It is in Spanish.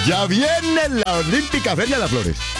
Ya viene la Olímpica Feria de las Flores.